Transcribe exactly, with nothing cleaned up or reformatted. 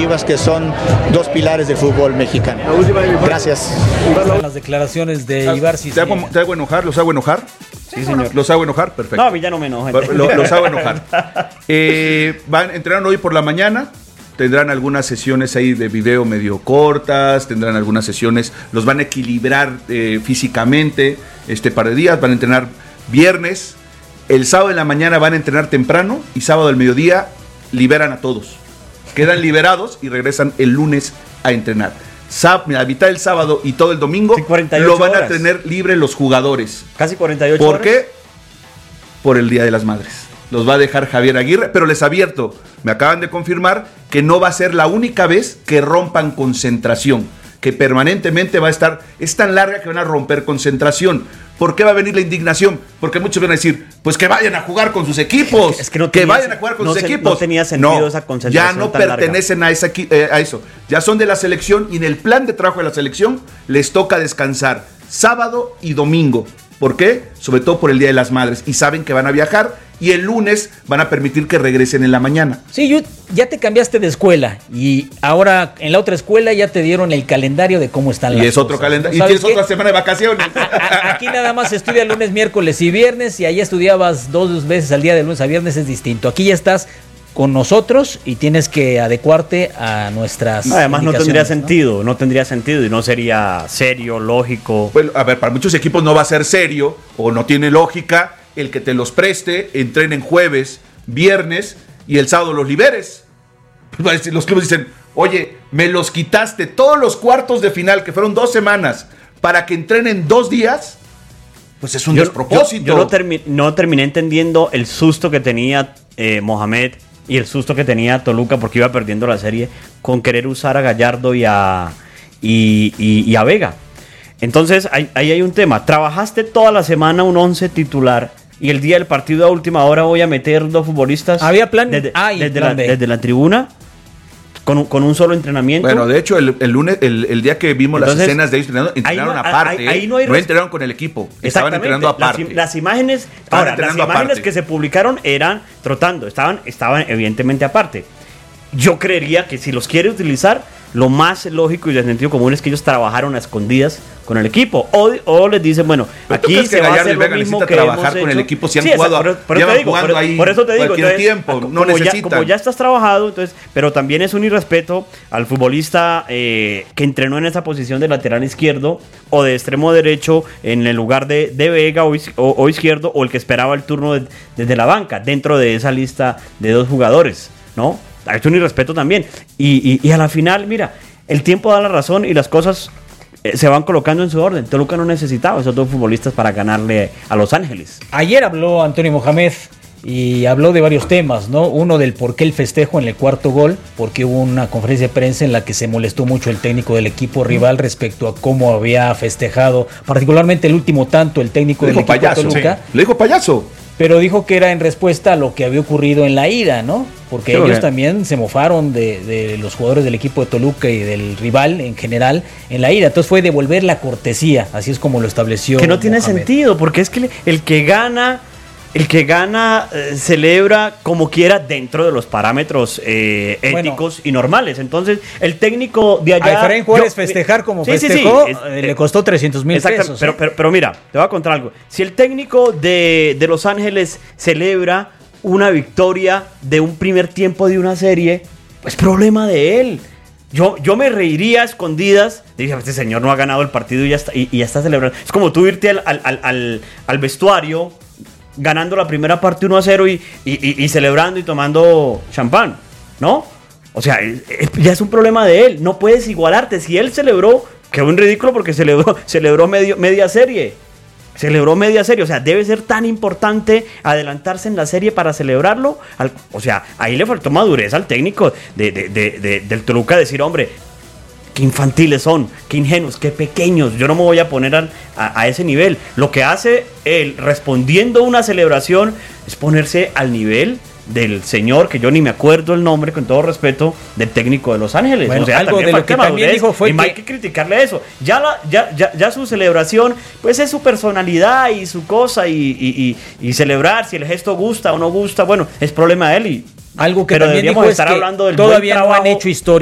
Chivas, que son dos pilares del fútbol mexicano. Gracias. Las declaraciones de Ibar. ¿Te hago, ¿Te hago enojar? ¿Los hago enojar? Sí, señor. ¿Los hago enojar? Perfecto. No, a mí ya no me enoja. Los, los hago enojar. Eh, van a entrenar hoy por la mañana. Tendrán algunas sesiones ahí de video medio cortas, tendrán algunas sesiones, los van a equilibrar eh, físicamente este par de días, van a entrenar viernes, el sábado en la mañana van a entrenar temprano y sábado al mediodía liberan a todos. Quedan liberados y regresan el lunes a entrenar. Sáb- a mitad del sábado y todo el domingo sí, cuarenta y ocho lo van horas. a tener libre los jugadores. Casi cuarenta y ocho ¿Por horas. qué? Por el Día de las Madres. Los va a dejar Javier Aguirre, pero les advierto, me acaban de confirmar que no va a ser la única vez que rompan concentración, que permanentemente va a estar, es tan larga que van a romper concentración. ¿Por qué va a venir la indignación? Porque muchos van a decir, pues que vayan a jugar con sus equipos, es que, no que tenía, vayan a jugar con no sus se, equipos. No tenía sentido no, esa concentración ya no tan pertenecen a, esa, eh, a eso, ya son de la selección y en el plan de trabajo de la selección les toca descansar sábado y domingo. ¿Por qué? Sobre todo por el Día de las Madres. Y saben que van a viajar y el lunes van a permitir que regresen en la mañana. Sí, yo, ya te cambiaste de escuela y ahora en la otra escuela ya te dieron el calendario de cómo están y las es otro cosas. calendario. ¿No Y tienes qué? otra semana de vacaciones. A, a, aquí nada más se estudia lunes, miércoles y viernes y allá estudiabas dos veces al día de lunes a viernes, es distinto. Aquí ya estás con nosotros y tienes que adecuarte a nuestras no, además no tendría ¿no? sentido, no tendría sentido y no sería serio, lógico. Bueno, a ver, para muchos equipos no va a ser serio o no tiene lógica el que te los preste, entrenen jueves, viernes y el sábado los liberes. Los clubes dicen, oye, me los quitaste todos los cuartos de final, que fueron dos semanas, para que entrenen dos días. Pues es un yo, despropósito. Yo, yo no, termi- no terminé entendiendo el susto que tenía eh, Mohamed y el susto que tenía Toluca porque iba perdiendo la serie con querer usar a Gallardo y a, y, y, y a Vega. Entonces ahí, ahí hay un tema. Trabajaste toda la semana un once titular y el día del partido a última hora voy a meter dos futbolistas. Había plan desde, A y desde, plan la, B. desde la tribuna. Con un, con un solo entrenamiento. Bueno, de hecho, el, el lunes, el, el día que vimos Entonces, las escenas de ellos entrenando, entrenaron ahí no- aparte. ahí- ahí no no, hay res- entrenaron con el equipo. Estaban entrenando Las, aparte. im- las imágenes, Estaban ahora, las entrenando imágenes aparte. que se publicaron eran trotando, estaban, estaban evidentemente aparte. Yo creería que si los quiere utilizar, lo más lógico y de sentido común es que ellos trabajaron a escondidas con el equipo. O, o les dicen, bueno, ¿Pero tú aquí crees que se va a Gallardo y hacer lo Vega mismo necesitan que trabajar hemos con el hecho? equipo? Si han Sí, jugado, exacto, por, por llevan eso te digo, jugando por, ahí por eso te digo. cualquier Entonces, tiempo, como no ya- necesitan. como ya estás trabajado, entonces, pero también es un irrespeto al futbolista eh, que entrenó en esa posición de lateral izquierdo o de extremo derecho en el lugar de, de Vega o, is- o, o izquierdo, o el que esperaba el turno de- desde la banca, dentro de esa lista de dos jugadores, ¿no? Es un irrespeto también. Y, y, y a la final, mira, el tiempo da la razón y las cosas eh, se van colocando en su orden. Toluca no necesitaba esos dos futbolistas para ganarle a Los Ángeles. Ayer habló Antonio Mohamed y habló de varios temas, ¿no? Uno del por qué el festejo en el cuarto gol, porque hubo una conferencia de prensa en la que se molestó mucho el técnico del equipo rival respecto a cómo había festejado, particularmente el último tanto, el técnico Le del dijo equipo payaso. Toluca. Sí. Le dijo payaso. Pero dijo que era en respuesta a lo que había ocurrido en la ida, ¿no? Porque Sí, ellos porque- también se mofaron de, de los jugadores del equipo de Toluca y del rival en general en la ida. Entonces fue devolver la cortesía, así es como lo estableció. Que no tiene Mohamed. sentido, porque es que el que gana, el que gana eh, celebra como quiera dentro de los parámetros eh, éticos Bueno. y normales. Entonces, el técnico de A allá... Efraín Juárez yo- festejar como Sí, sí, sí, festejó, es- eh, le costó trescientos mil Exactamente, pesos. pero, ¿eh? pero, pero mira, te voy a contar algo. Si el técnico de, de Los Ángeles celebra una victoria de un primer tiempo de una serie, pues problema de él. Yo, yo me reiría a escondidas. Dije, este señor no ha ganado el partido y ya está, y, y ya está celebrando. Es como tú irte al, al, al, al, al vestuario ganando la primera parte uno a cero y, y, y, y celebrando y tomando champán, ¿no? O sea, es- es- ya es un problema de él. No puedes igualarte. Si él celebró, quedó un ridículo porque celebró, celebró medio, media serie. Celebró media serie. O sea, debe ser tan importante adelantarse en la serie para celebrarlo. Al- o sea, ahí le faltó madurez al técnico de, de, de, de- del Toluca decir, hombre, qué infantiles son, qué ingenuos, qué pequeños. Yo no me voy a poner al- a, a ese nivel. Lo que hace él respondiendo una celebración es ponerse al nivel del señor, que yo ni me acuerdo el nombre, con todo respeto, del técnico de Los Ángeles. Bueno, O sea, algo también de lo falta que también madurez, dijo fue y no hay que- que criticarle eso. Ya, la, ya, ya, ya su celebración, pues es su personalidad y su cosa, y, y, y, y celebrar, si el gesto gusta o no gusta, bueno, es problema de él. Y, Algo que pero también deberíamos dijo estar es que hablando del todavía buen no han trabajo hecho historia.